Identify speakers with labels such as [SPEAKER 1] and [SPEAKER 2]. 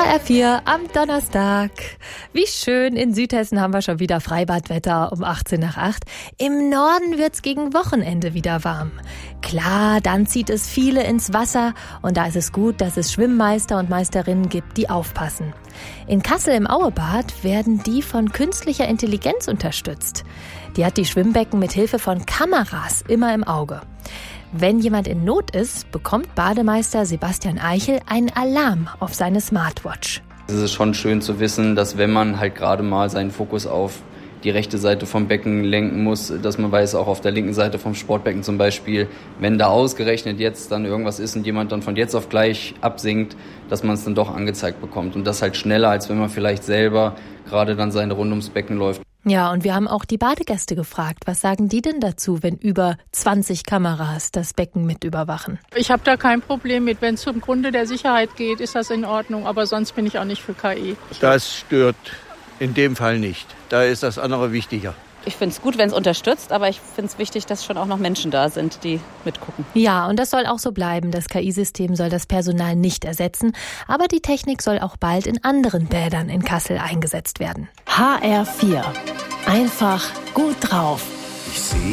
[SPEAKER 1] HR4 am Donnerstag. Wie schön, in Südhessen haben wir schon wieder Freibadwetter um 18 nach 8. Im Norden wird's gegen Wochenende wieder warm. Klar, dann zieht es viele ins Wasser und da ist es gut, dass es Schwimmmeister und Meisterinnen gibt, die aufpassen. In Kassel im Auebad werden die von künstlicher Intelligenz unterstützt. Die hat die Schwimmbecken mit Hilfe von Kameras immer im Auge. Wenn jemand in Not ist, bekommt Bademeister Sebastian Eichel einen Alarm auf seine Smartwatch.
[SPEAKER 2] Es ist schon schön zu wissen, dass wenn man halt gerade mal seinen Fokus auf die rechte Seite vom Becken lenken muss, dass man weiß, auch auf der linken Seite vom Sportbecken zum Beispiel, wenn da ausgerechnet jetzt dann irgendwas ist und jemand dann von jetzt auf gleich absinkt, dass man es dann doch angezeigt bekommt. Und das halt schneller, als wenn man vielleicht selber gerade dann seine Runde ums Becken läuft.
[SPEAKER 1] Ja, und wir haben auch die Badegäste gefragt. Was sagen die denn dazu, wenn über 20 Kameras das Becken mit überwachen?
[SPEAKER 3] Ich habe da kein Problem mit. Wenn es zum Grunde der Sicherheit geht, ist das in Ordnung. Aber sonst bin ich auch nicht für KI.
[SPEAKER 4] Das stört in dem Fall nicht. Da ist das andere wichtiger.
[SPEAKER 5] Ich finde es gut, wenn es unterstützt, aber ich finde es wichtig, dass schon auch noch Menschen da sind, die mitgucken.
[SPEAKER 1] Ja, und das soll auch so bleiben. Das KI-System soll das Personal nicht ersetzen, aber die Technik soll auch bald in anderen Bädern in Kassel eingesetzt werden.
[SPEAKER 6] HR4. Einfach gut drauf.
[SPEAKER 7] Ich sehe